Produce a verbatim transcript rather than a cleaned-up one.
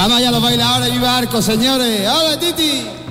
Vamos allá los bailadores y barcos, señores. ¡Hola, Titi!